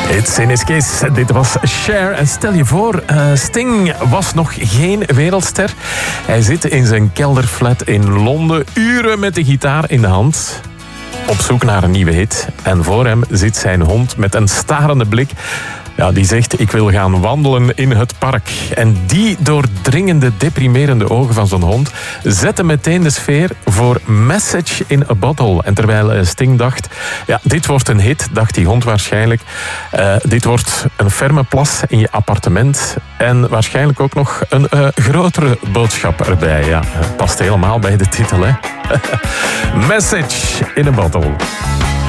It's in his kiss. Dit was Cher. En stel je voor, Sting was nog geen wereldster. Hij zit in zijn kelderflat in Londen, uren met de gitaar in de hand, op zoek naar een nieuwe hit. En voor hem zit zijn hond met een starende blik. Ja, die zegt, ik wil gaan wandelen in het park. En die doordringende, deprimerende ogen van zo'n hond zetten meteen de sfeer voor Message in a Bottle. En terwijl Sting dacht, ja, dit wordt een hit, dacht die hond waarschijnlijk. Dit wordt een ferme plas in je appartement. En waarschijnlijk ook nog een grotere boodschap erbij. Ja, past helemaal bij de titel, hè. Message in a Bottle.